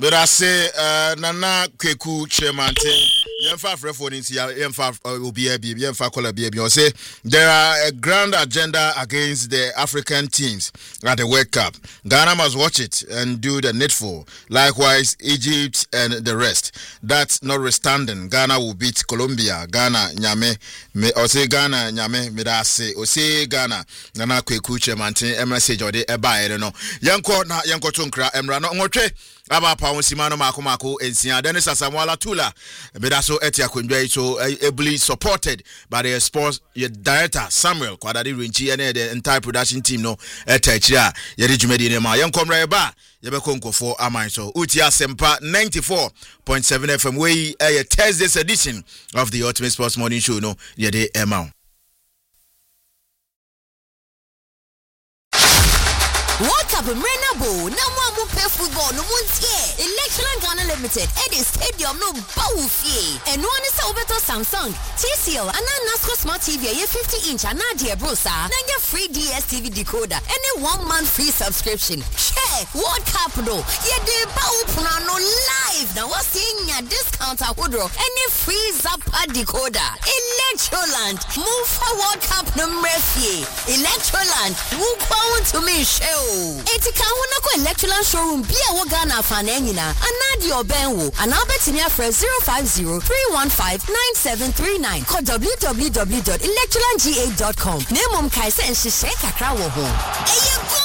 But I say, Nana Kweku Chemante, Yemfa Frefoninsia, Yemfa Obiabi, Yemfa Kolabi, say there are a grand agenda against the African teams at the World Cup. Ghana must watch it and do the needful. Likewise, Egypt and the rest. That's notwithstanding, Ghana will beat Colombia. Ghana, Nyame, or say Ghana, Nyame, Medase, or say Ghana, Nana Kweku Chemante, message or the Eba, I don't know. Yanko Tunkra, Emra, no more. Aba pa Simano Mako Ensia Dennis Asamoah Tula Bedaso Etia Kunjai so ably supported by the sports director Samuel Kwadadi Rinchi and the entire production team no etachia yedi jumedi ne ma yenkomra ba yebekonko for amai so Utia Sempa 94.7 FM way a Thursday's edition of the Ultimate Sports Morning Show no yede emau. World Cup in Renabo, no one play football, no one's here. Electron Ghana Limited, Eddie Stadium, no Bawufie. And one is over to Samsung, TCL, and NASCO Smart TV, a 50-inch, and Nadia Brosa, then get free DSTV decoder, and a 1 month free subscription. Share World Cup, though. Yeah, the Bawupunano live. Now, what's seeing a discount at Woodrow, and a free Zappa decoder. Electroland, move for World Cup number 3. Electroland, move on to me, show. Etika wona ko Electroland showroom bia wo Ghana fananyina anadi obenwo anabeti me afre 050-315-9739 call www.electrolandga.com. Nemom kai se nhye kakra wo ho.